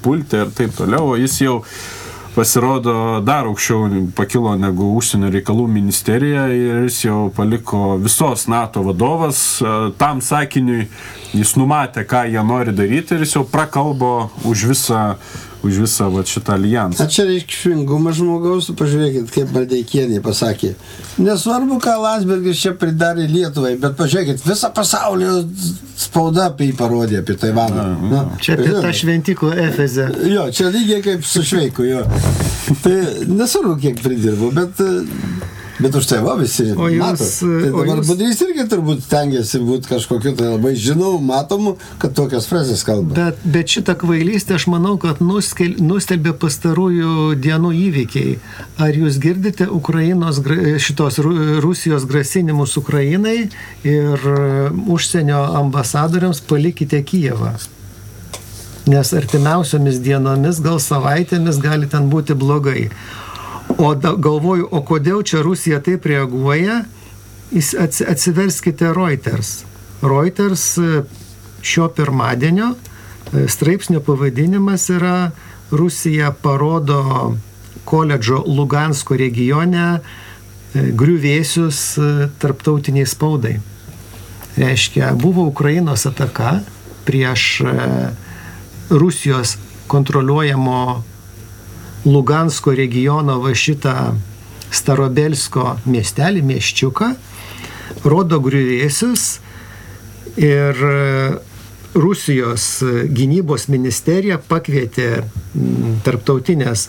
užsipulti ir taip toliau, o jis jau pasirodo dar aukščiau pakilo negu užsienio reikalų ministerija ir jis jau paliko visos NATO vadovas. Tam sakiniui jis numatė, ką jie nori daryti ir jis jau prakalbo už visą vat šitą alijansą. Čia reikšmingumas žmogaus, pažiūrėkit, kaip Maldeikienė pasakė. Nesvarbu, ką Landsbergis čia pridarė Lietuvai, bet pažiūrėkit, visą pasaulio spauda apie jį parodė, apie Taivaną. Čia apie tą šventiklą Efeze. Jo, čia lygiai kaip su Šveiku, jo. Tai nesvarbu, kiek pridirbo, bet už tai visi mato. Tai dabar Budrys irgi turbūt stengiasi būti kažkokiu tai labai žinau, matomu, kad tokias frazės kalba. Bet šitą kvailystę aš manau, kad nustelbė pastarųjų dienų įvykiai. Ar jūs girdite šitos Rusijos grasinimus Ukrainai ir užsienio ambasadoriams palikite Kijevą? Nes artimiausiomis dienomis, gal savaitėmis gali ten būti blogai. O galvoju, o kodėl čia Rusija taip reaguoja? Atsiverskite Reuters. Reuters šio pirmadienio straipsnio pavadinimas yra Rusija parodo koledžo Lugansko regione griuvėsius tarptautiniai spaudai. Reiškia, buvo Ukrainos ataka prieš Rusijos kontroliuojamo Lugansko regiono va šitą Starobelsko miestelį, mieščiuką, rodo griuvėsius ir Rusijos gynybos ministerija pakvietė tarptautinius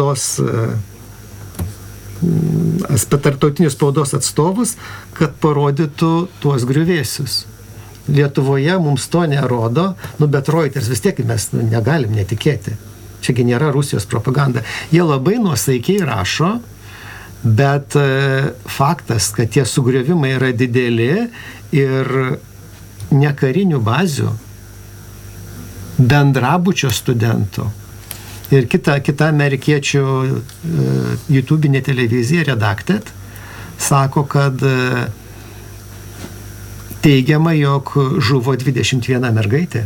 spaudos atstovus, kad parodytų tuos griuvėsius. Lietuvoje mums to nerodo, bet Reuters vis tiek mes negalim netikėti. Čiagi nėra Rusijos propaganda. Jie labai nuosaikiai rašo, bet faktas, kad tie sugriovimai yra dideli ir nekarinių bazių, bendrabučio studentų ir kita amerikiečių YouTube'inė televizija Redacted sako, kad teigiama, jog žuvo 21 mergaitė.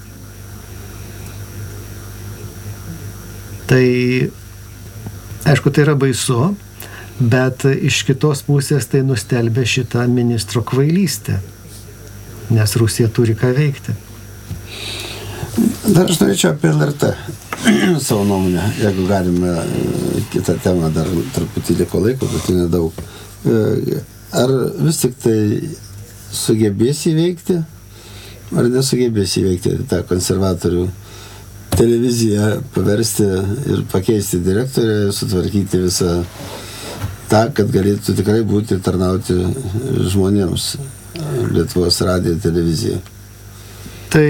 Tai, aišku, tai yra baisu, bet iš kitos pusės tai nustelbė šitą ministro kvailystę, nes Rusija turi ką veikti. Dar aš norėčiau apie LRT savo nuomonę, jeigu galime kitą temą dar truputį liko laiko, bet nedaug. Ar vis tik tai sugebės įveikti, ar nesugebės įveikti tą konservatorių televiziją, paversti ir pakeisti direktorę, sutvarkyti visą tą, kad galėtų tikrai būti tarnauti žmonėms Lietuvos radijo televizija. Tai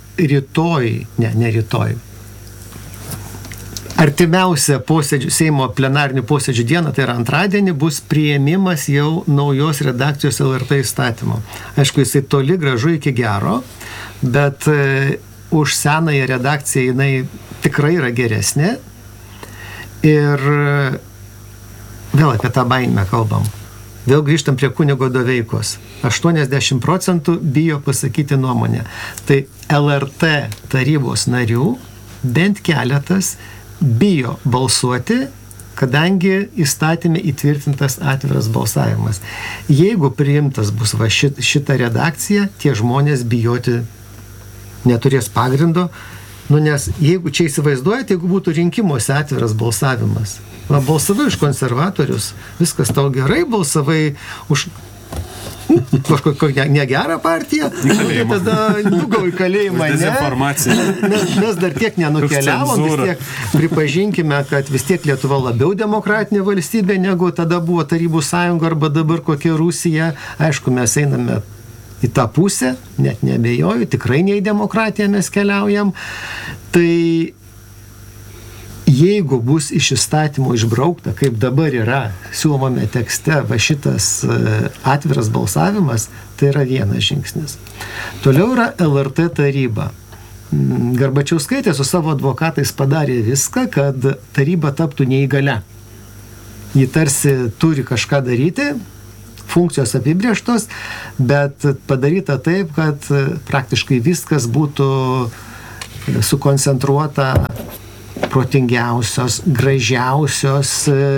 ne rytoj. Artimiausia Seimo plenarinių posėdžių diena, tai yra antradienį, bus priėmimas jau naujos redakcijos LRT įstatymo. Aišku, jisai toli gražu iki gero, bet už senąją redakciją jinai tikrai yra geresnė. Ir vėl apie tą baimę kalbam. Vėl grįžtam prie kunigo Doveikos. 80% bijo pasakyti nuomonę. Tai LRT tarybos narių bent keletas bijo balsuoti, kadangi įstatymė įtvirtintas atviras balsavimas. Jeigu priimtas bus va šita redakcija, tie žmonės bijoti neturės pagrindo, nes jeigu čia įsivaizduojate, jeigu būtų rinkimuose atviras balsavimas, balsavai už konservatorius, viskas tau gerai, balsavai už kažkokią negerą partiją, tada gal į kalėjimą, mes dar tiek nenukeliavom, vis tiek pripažinkime, kad vis tiek Lietuva labiau demokratinė valstybė, negu tada buvo Tarybų sąjunga arba dabar kokia Rusija. Aišku, mes einame į tą pusę, net neabejoju, tikrai ne į demokratiją mes keliaujam. Tai jeigu bus iš įstatymo išbraukta, kaip dabar yra siūlomame tekste, va šitas atviras balsavimas, tai yra vienas žingsnis. Toliau yra LRT taryba. Garbačiauskaitė su savo advokatais padarė viską, kad taryba taptų neįgalia. Ji tarsi turi kažką daryti, funkcijos apibrėžtos, bet padaryta taip, kad praktiškai viskas būtų sukoncentruota protingiausios, gražiausios,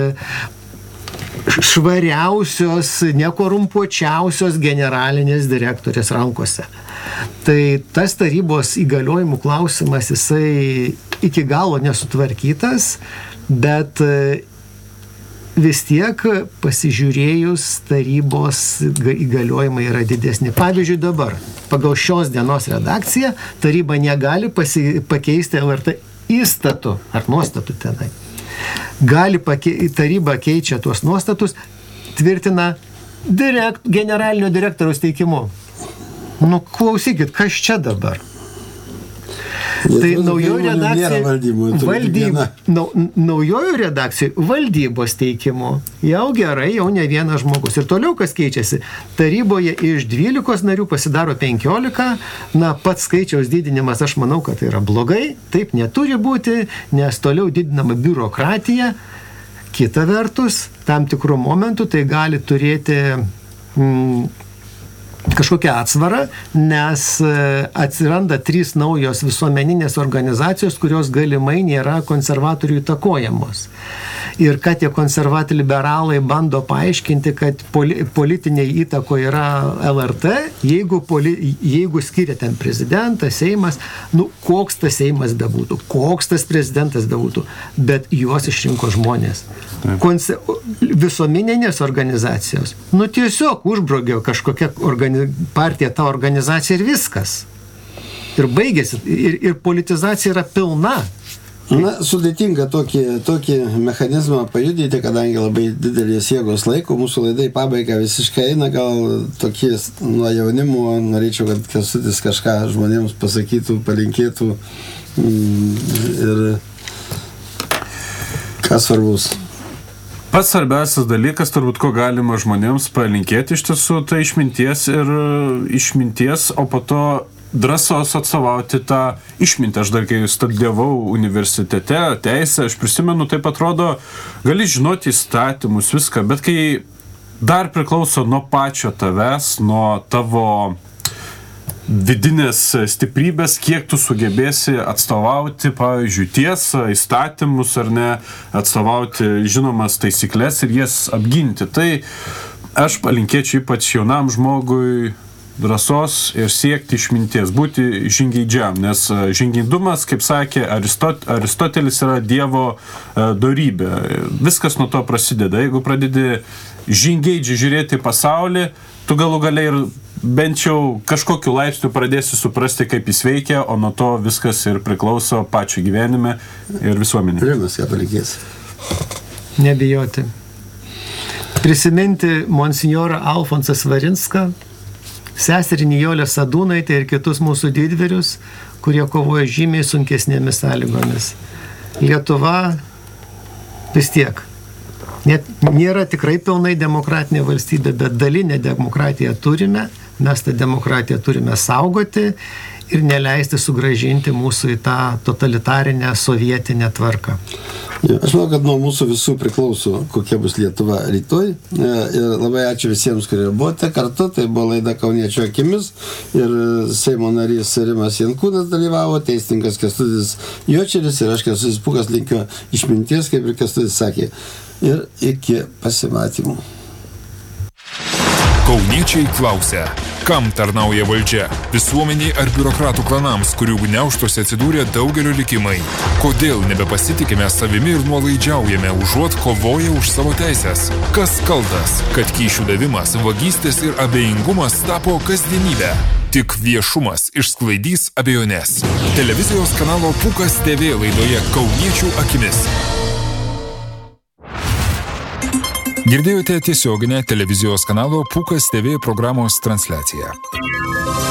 švariausios, nekorumpuočiausios generalinės direktorės rankose. Tai tas tarybos įgaliojimų klausimas, jisai iki galo nesutvarkytas, bet vis tiek pasižiūrėjus tarybos įgaliojimai yra didesni. Pavyzdžiui, dabar pagal šios dienos redakciją taryba negali pakeisti LRT įstatų ar nuostatų tenai. Taryba keičia tuos nuostatus, tvirtina generalinio direktoriaus teikimu. Nu, klausykit, kas čia dabar? Tai naujojo redakcijai valdybos teikimu. Jau gerai, jau ne vienas žmogus. Ir toliau kas keičiasi? Taryboje iš 12 narių pasidaro 15. Na, pats skaičiaus didinimas, aš manau, kad tai yra blogai. Taip neturi būti, nes toliau didinama biurokratija. Kita vertus, tam tikrų momentų tai gali turėti kažkokią atsvarą, nes atsiranda 3 naujos visuomeninės organizacijos, kurios galimai nėra konservatorių įtakojamos. Ir kad tie konservatoriai liberalai bando paaiškinti, kad politinė įtako yra LRT, jeigu skiria ten prezidentas, Seimas, nu koks tas Seimas bebūtų, koks tas prezidentas bebūtų, bet juos išrinko žmonės. Visuomeninės organizacijos, nu tiesiog užbrogė kažkokia partija, ta organizacija ir viskas. Ir baigėsi. Ir politizacija yra pilna. Na, sudėtinga tokį mechanizmą pajudyti, kadangi labai didelės jėgos laiko, mūsų laidai pabaiga visiškai eina, gal tokie nuo jaunimo, norėčiau, kad Kęstutis kažką žmonėms pasakytų, palinkėtų ir kas svarbus. Pats svarbiausias dalykas, turbūt, ko galima žmonėms palinkėti iš tiesų, tai išminties, o po to drąsos atstovauti tą išmintį. Aš dar kai studijavau universitete, teisę, aš prisimenu, taip atrodo, gali žinoti įstatymus, viską, bet kai dar priklauso nuo pačio tavęs, nuo tavo vidinės stiprybės, kiek tu sugebėsi atstovauti, pavyzdžiui, tiesą, įstatymus ar ne, atstovauti žinomas taisyklės ir jas apginti. Tai aš palinkėčiau ypač jaunam žmogui drąsos ir siekti išminties, būti žingeidžiam, nes žingeidumas, kaip sakė Aristotelis, yra Dievo dorybė. Viskas nuo to prasideda. Jeigu pradedi žingeidžiai žiūrėti į pasaulį, tu galų galiai ir bent jau kažkokiu laipsniu pradėsi suprasti, kaip jis veikia, o nuo to viskas ir priklauso pačio gyvenime ir visuomenė. Rimas, ką palikės? Nebijoti. Prisiminti monsinjorą Alfonsą Svarinską, seserį Nijolę Sadūnaitę ir kitus mūsų didvyrius, kurie kovoja žymiai sunkesnėmis sąlygomis. Lietuva vis tiek. Net nėra tikrai pilnai demokratinė valstybė, bet dalinę demokratiją turime, mes tą demokratiją turime saugoti ir neleisti sugrąžinti mūsų į tą totalitarinę sovietinę tvarką. Aš manau, kad nuo mūsų visų priklauso, kokia bus Lietuva rytoj. Ir labai ačiū visiems, kurie buvote kartu. Tai buvo laida Kauniečio akimis. Ir Seimo narys Rimas Jankūnas dalyvavo, teisininkas Kęstutis Jočeris ir aš Kęstutis Pūkas linkiu išminties, kaip ir Kęstutis sakė. Ir iki pasimatymų. Kauniečiai klausia, kam tarnauja valdžia? Visuomeniai ar biurokratų klanams, kurių gniaužtuose atsidūrė daugelio likimai? Kodėl nebepasitikime savimi ir nuolaidžiaujame, užuot kovoję už savo teisės? Kas kaltas, kad kyšių davimas, vagystės ir abejingumas tapo kasdienybė? Tik viešumas išsklaidys abejonės. Televizijos kanalo Pūkas TV laidoje Kauniečių akimis. Girdėjote tiesioginę televizijos kanalo Pūkas TV programos transliaciją.